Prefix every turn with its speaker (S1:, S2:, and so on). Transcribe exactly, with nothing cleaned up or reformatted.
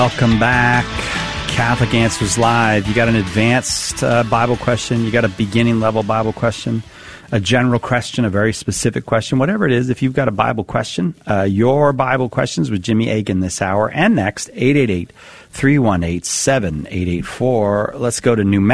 S1: Welcome back. Catholic Answers Live. You got an advanced uh, Bible question. You got a beginning level Bible question, a general question, a very specific question, whatever it is. If you've got a Bible question, uh, your Bible questions with Jimmy Akin this hour and next, eight eight eight, three one eight, seven eight eight four. Let's go to New Mexico.